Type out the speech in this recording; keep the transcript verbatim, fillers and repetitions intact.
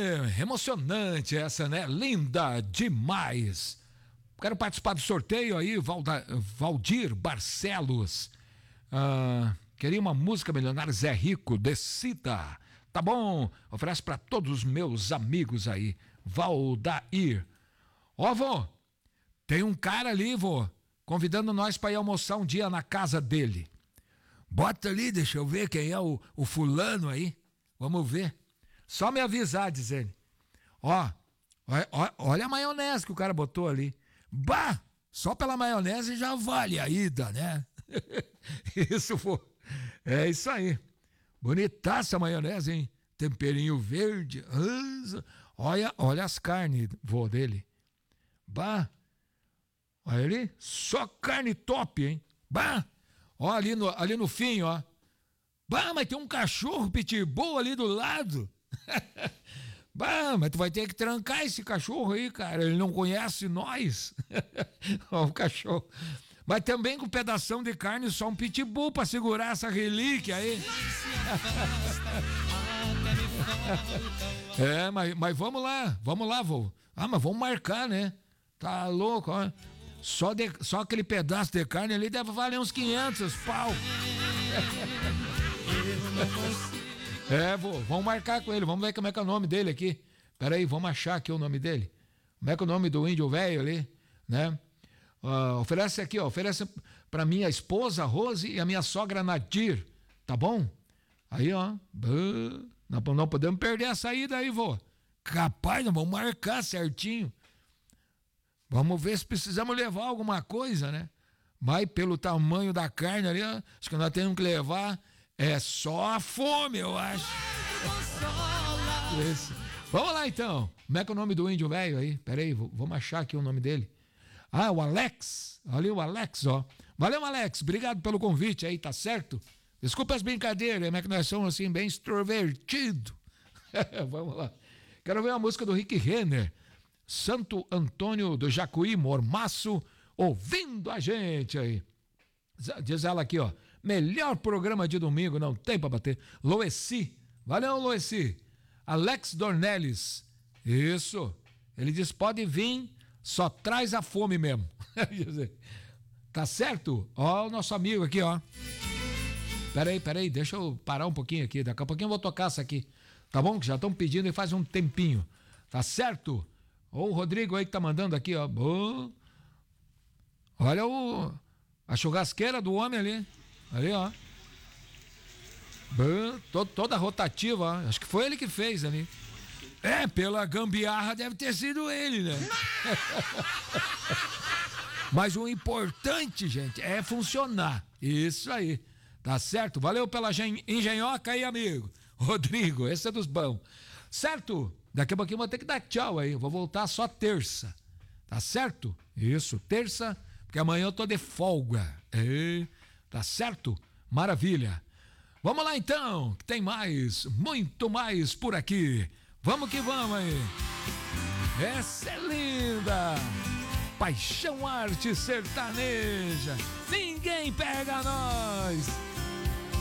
É, emocionante essa, né? Linda demais. Quero participar do sorteio aí, Valda, Valdir Barcelos. Ah, queria uma música milionária, Zé Rico, Decida. Tá bom, oferece para todos os meus amigos aí. Valdair. Ó, vô, tem um cara ali, vô, convidando nós para ir almoçar um dia na casa dele. Bota ali, deixa eu ver quem é o, o fulano aí. Vamos ver. Só me avisar, diz ele. Ó, ó, olha a maionese que o cara botou ali. Bah, só pela maionese já vale a ida, né? Isso, vô. É isso aí. Bonitaça a maionese, hein? Temperinho verde. Olha, olha as carnes, vô, dele. Bah. Olha ali. Só carne top, hein? Bah. Ó, ali no, ali no fim, ó. Bah, mas tem um cachorro pitbull ali do lado. Bah, mas tu vai ter que trancar esse cachorro aí, cara. Ele não conhece nós. Ó, o cachorro. Mas também com um pedação de carne, só um pitbull pra segurar essa relíquia aí. É, mas, mas vamos lá, vamos lá, vô. Ah, mas vamos marcar, né? Tá louco, ó. Só, de, só aquele pedaço de carne ali deve valer uns quinhentos pau. É, vô, vamos marcar com ele, vamos ver como é que é o nome dele aqui. Pera aí, vamos achar aqui o nome dele. Como é que é o nome do índio velho ali, né? Uh, oferece aqui, ó, oferece pra minha esposa Rose e a minha sogra Nadir, tá bom? Aí, ó, uh, não, não podemos perder a saída aí, vô. Capaz, nós vamos marcar certinho. Vamos ver se precisamos levar alguma coisa, né? Mas pelo tamanho da carne ali, ó, acho que nós temos que levar é só a fome, eu acho. Isso. Vamos lá, então. Como é que é o nome do índio velho aí? Pera aí, vamos achar aqui o nome dele. Ah, o Alex. Olha o Alex, ó. Valeu, Alex. Obrigado pelo convite aí, tá certo? Desculpa as brincadeiras, mas é que nós somos assim, bem extrovertidos. Vamos lá. Quero ver a música do Rick Renner. Santo Antônio do Jacuí, Mormaço, ouvindo a gente aí. Diz ela aqui, ó. Melhor programa de domingo, não tem pra bater. Loeci. Valeu, Loeci. Alex Dornelles. Isso. Ele diz, pode vir, só traz a fome mesmo. Tá certo? Ó, o nosso amigo aqui, ó. Peraí, peraí, deixa eu parar um pouquinho aqui. Daqui a pouquinho eu vou tocar essa aqui. Tá bom? Que já estão pedindo e faz um tempinho. Tá certo? Ó, o Rodrigo aí que tá mandando aqui, ó. Boa. Olha o... a churrasqueira do homem ali. Ali, ó. Boa. Todo, toda rotativa, ó. Acho que foi ele que fez ali. É, pela gambiarra deve ter sido ele, né? Mas o importante, gente, é funcionar. Isso aí. Tá certo? Valeu pela engenhoca aí, amigo. Rodrigo, esse é dos bons. Certo? Daqui a pouquinho eu vou ter que dar tchau aí. Eu vou voltar só terça. Tá certo? Isso, terça, porque amanhã eu tô de folga. É, tá certo? Maravilha. Vamos lá então, que tem mais, muito mais por aqui. Vamos que vamos aí. Essa é linda. Paixão Arte Sertaneja. Ninguém pega nós.